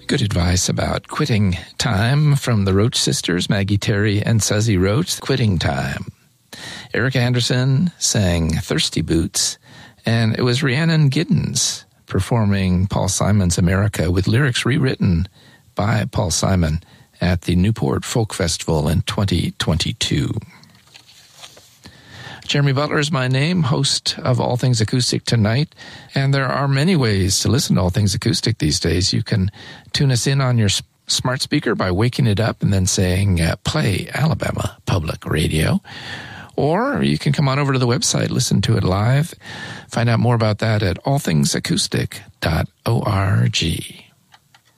Good advice about quitting time from the Roach Sisters, Maggie Terry and Suzy Roach, Quitting Time. Erica Anderson sang Thirsty Boots, and it was Rhiannon Giddens performing Paul Simon's America with lyrics rewritten by Paul Simon at the Newport Folk Festival in 2022. Jeremy Butler is my name, host of All Things Acoustic Tonight, and there are many ways to listen to All Things Acoustic these days. You can tune us in on your smart speaker by waking it up and then saying, play Alabama Public Radio. Or you can come on over to the website, listen to it live. Find out more about that at allthingsacoustic.org.